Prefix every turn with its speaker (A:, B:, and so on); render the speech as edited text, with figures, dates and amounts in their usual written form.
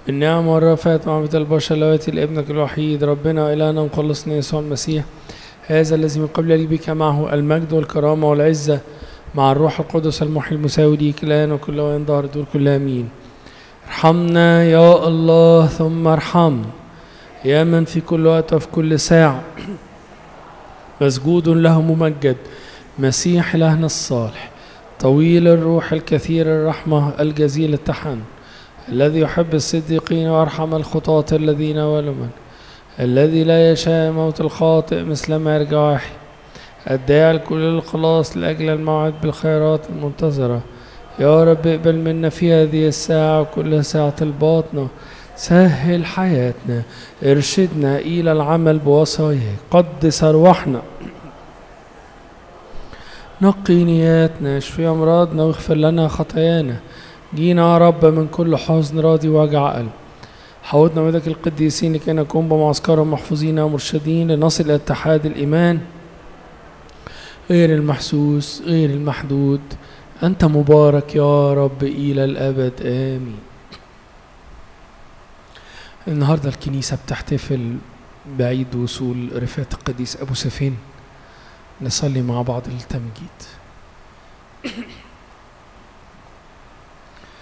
A: بالنعمة والرفعة معرفة البشر اللواتي لابنك الوحيد ربنا إلهنا مخلصنا يسوع المسيح، هذا الذي من قبل لي بك معه المجد والكرامة والعزة مع الروح القدس المحيي المساوي ليك الآن وكل وين ظهر دول كل آمين. ارحمنا يا الله ثم ارحمنا يا من في كل وقت وفي كل ساعة مسجود له ممجد مسيح إلهنا الصالح طويل الروح الكثير الرحمة الجزيل التحن الذي يحب الصديقين ويرحم الخطاة الذين ولمن الذي لا يشاء موت الخاطئ مثل ما يرجع وحي الداعي لكل الخلاص لأجل الموعد بالخيرات المنتظرة. يا رب اقبل منا في هذه الساعة وكل ساعة الباطنة، سهل حياتنا، ارشدنا إلى العمل بوصاياك، قدس أرواحنا، نقي نياتنا، اشفي أمراضنا واغفر لنا خطايانا. جينا يا رب من كل حزن راضي وجع قلب، حوطنا بيدك القديسين لكي نكون بمعسكرهم محفوظين ومرشدين لنصل إلى اتحاد الإيمان غير المحسوس غير المحدود. أنت مبارك يا رب إلى الأبد آمين. النهاردة الكنيسة بتحتفل بعيد وصول رفاة القديس أبو سفين. نصلي مع بعض التمجيد.